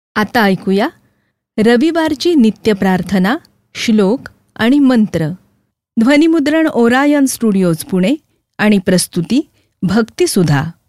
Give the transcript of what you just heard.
आता ऐकूया रविवारची नित्यप्रार्थना, श्लोक आणि मंत्र. ध्वनिमुद्रण ओरायन स्टुडिओज पुणे आणि प्रस्तुती भक्तिसुधा.